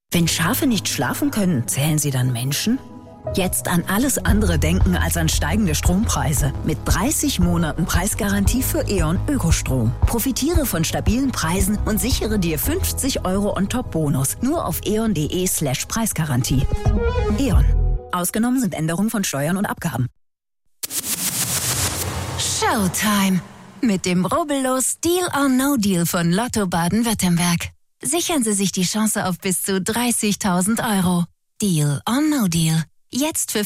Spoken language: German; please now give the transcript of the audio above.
Wenn Schafe nicht schlafen können, zählen sie dann Menschen? Jetzt an alles andere denken als an steigende Strompreise. Mit 30 Monaten Preisgarantie für E.ON Ökostrom. Profitiere von stabilen Preisen und sichere dir 50 € on top Bonus. Nur auf eon.de/Preisgarantie. E.ON. Ausgenommen sind Änderungen von Steuern und Abgaben. Showtime. Mit dem rubbellos Deal or No Deal von Lotto Baden-Württemberg. Sichern Sie sich die Chance auf bis zu 30.000 €. Deal or No Deal. Jetzt für